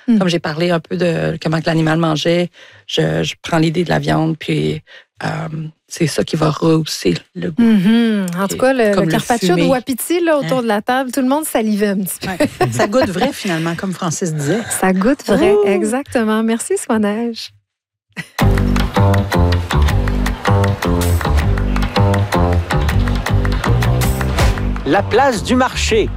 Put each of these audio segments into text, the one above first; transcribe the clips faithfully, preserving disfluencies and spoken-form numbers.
Mm. Comme j'ai parlé un peu de comment que l'animal mangeait, je, je prends l'idée de la viande, puis euh, c'est ça qui va rehausser le goût. Mm-hmm. En tout cas, le, le carpaccio le de Wapiti, là, autour hein? de la table, tout le monde salivait un petit peu. Ouais. Ça goûte vrai, finalement, comme Francis disait. Ça goûte vrai, Ouh. exactement. Merci, Swan-Neige. La place du marché.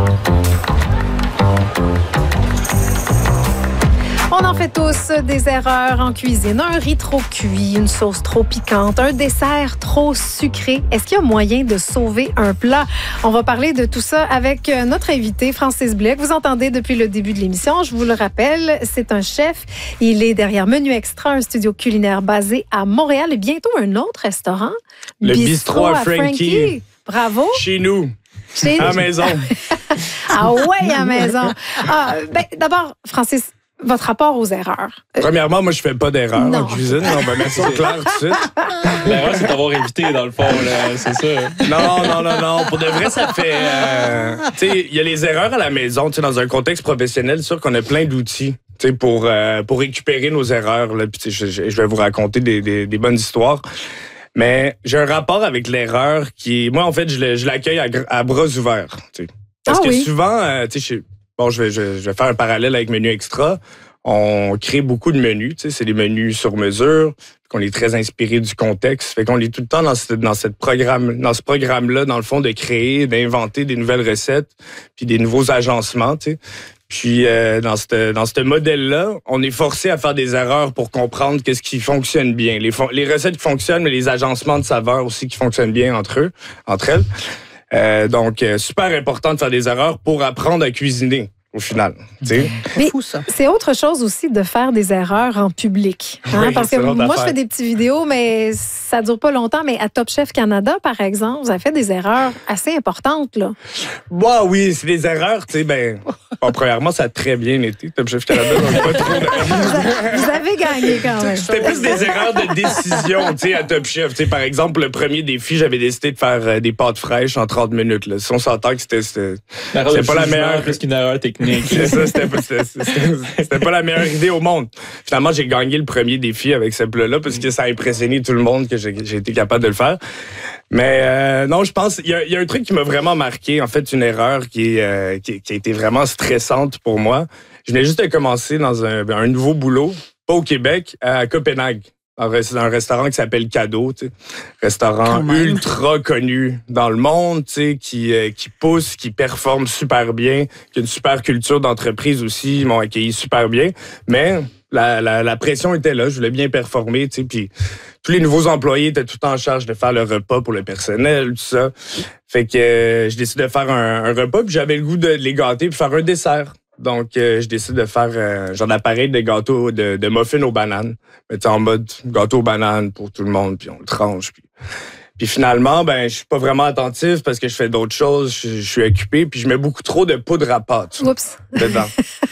On en fait tous des erreurs en cuisine. Un riz trop cuit, une sauce trop piquante, un dessert trop sucré. Est-ce qu'il y a moyen de sauver un plat? On va parler de tout ça avec notre invité, Francis Blais, que vous entendez depuis le début de l'émission. Je vous le rappelle, c'est un chef. Il est derrière Menu Extra, un studio culinaire basé à Montréal et bientôt un autre restaurant. Le Bistrot à Frankie. Frankie. Bravo. Chez nous. Chez... À la maison. Ah ouais, à la maison. Ah, ben, d'abord, Francis, votre rapport aux erreurs. Premièrement, moi, je fais pas d'erreur en cuisine. On va mettre ça clair tout de suite. L'erreur, c'est d'avoir évité, dans le fond, là. C'est ça. Non, non, non, non. Pour de vrai, ça fait... Euh, tu sais, il y a les erreurs à la maison. Tu sais, dans un contexte professionnel, c'est sûr qu'on a plein d'outils. Tu sais, pour, euh, pour récupérer nos erreurs. Là. Puis, je, je vais vous raconter des, des, des bonnes histoires. Mais j'ai un rapport avec l'erreur qui... Moi, en fait, je, je l'accueille à, à bras ouverts. Tu sais. Parce ah, que oui. souvent, euh, tu sais, bon, je vais, je, je vais faire un parallèle avec Menu Extra. On crée beaucoup de menus. Tu sais, c'est des menus sur mesure, qu'on est très inspiré du contexte. Fait qu'on est tout le temps dans ce, dans cette programme, dans ce programme-là, dans le fond, de créer, d'inventer des nouvelles recettes, puis des nouveaux agencements, tu sais. Puis euh, dans ce dans ce modèle-là, on est forcé à faire des erreurs pour comprendre qu'est-ce qui fonctionne bien. Les, les recettes qui fonctionnent, mais les agencements de saveurs aussi qui fonctionnent bien entre eux, entre elles. Euh, donc, euh, super important de faire des erreurs pour apprendre à cuisiner. Au final, mais c'est fou ça. C'est autre chose aussi de faire des erreurs en public, hein? Oui, parce que moi affaire. je fais des petites vidéos, mais ça dure pas longtemps. Mais à Top Chef Canada, par exemple, vous avez fait des erreurs assez importantes là. Bah oui, c'est des erreurs, tu sais, ben. Bon, premièrement, ça a très bien été Top Chef Canada, donc pas trop. De... Vous avez gagné quand même. C'était plus des erreurs de décision, tu sais, à Top Chef. Tu sais, par exemple, le premier défi, j'avais décidé de faire des pâtes fraîches en trente minutes. Là. Si on s'entend que c'était, c'était, c'était pas la meilleure. Plus qu'une erreur technique. C'est ça, c'était, c'était, c'était, c'était pas la meilleure idée au monde. Finalement, j'ai gagné le premier défi avec ce plat-là parce que ça a impressionné tout le monde que j'ai, j'ai été capable de le faire. Mais euh, non, je pense il y a, y a un truc qui m'a vraiment marqué, en fait, une erreur qui, euh, qui, qui a été vraiment stressante pour moi. Je venais juste de commencer dans un, un nouveau boulot, pas au Québec, à Copenhague. C'est un restaurant qui s'appelle Cadeau, tu sais. Restaurant ultra connu dans le monde, tu sais, qui, euh, qui pousse, qui performe super bien, qui a une super culture d'entreprise aussi. Ils m'ont accueilli super bien. Mais la, la, la pression était là. Je voulais bien performer, tu sais. Puis tous les nouveaux employés étaient tout en charge de faire le repas pour le personnel, tout ça. Fait que euh, je décide de faire un, un repas, puis j'avais le goût de les gâter puis faire un dessert. Donc, euh, je décide de faire euh, genre d'appareil de gâteau, de, de muffins aux bananes. Mais en mode gâteau aux bananes pour tout le monde, puis on le tranche. Puis, puis finalement, ben je suis pas vraiment attentif parce que je fais d'autres choses, je, je suis occupé, puis je mets beaucoup trop de poudre à pâte Oups. dedans.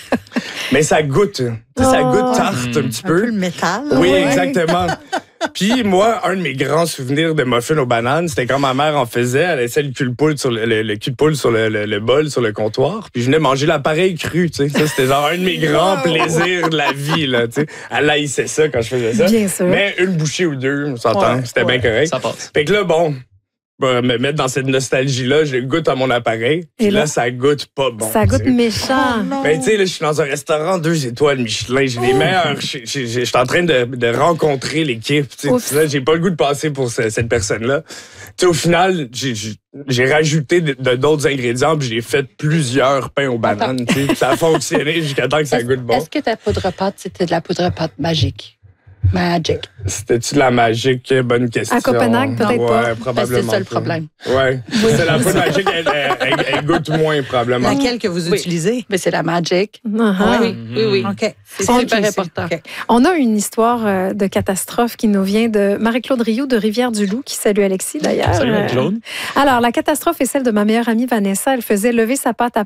Mais ça goûte. Oh. Ça goûte tarte mmh. un petit peu. Un peu le métal. Oui, ouais. exactement. Puis moi, un de mes grands souvenirs de muffins aux bananes, c'était quand ma mère en faisait. Elle laissait le cul de poule sur le, le, le cul de poule sur le, le, le bol, sur le comptoir. Puis je venais manger l'appareil cru, tu sais. Ça, c'était genre un de mes grands plaisirs de la vie, là, tu sais. Elle haïssait ça quand je faisais ça. Bien sûr. Mais une bouchée ou deux, on s'entend, ouais, c'était ouais, bien correct. Ça passe. Fait que là, bon, bah, me mettre dans cette nostalgie-là, je goûte à mon appareil. Puis là, là, ça goûte pas bon. Ça goûte méchant. Oh, ben, tu sais, là, je suis dans un restaurant deux étoiles Michelin. J'ai les meilleurs. Je suis en train de, de rencontrer l'équipe. Là, j'ai pas le goût de passer pour ce, cette personne-là. Tu sais, au final, j'ai, j'ai rajouté de, de, d'autres ingrédients puis j'ai fait plusieurs pains aux bananes. Ça a fonctionné jusqu'à temps que ça goûte bon. Est-ce que ta poudre pâte, c'était de la poudre pâte magique? Magic. C'était-tu de la magique? Bonne question. À Copenhague, peut-être ouais, pas. Probablement. C'est ça le problème. Oui. C'est la poudre magique, elle, elle, elle, elle goûte moins, probablement. Laquelle que vous oui. utilisez? Mais c'est la Magic. Uh-huh. Oui, oui, oui. OK. C'est okay, super c'est, important. Okay. On a une histoire de catastrophe qui nous vient de Marie-Claude Rioux de Rivière-du-Loup, qui salue Alexis d'ailleurs. Salut Marie-Claude. Alors, la catastrophe est celle de ma meilleure amie Vanessa. Elle faisait lever sa pâte à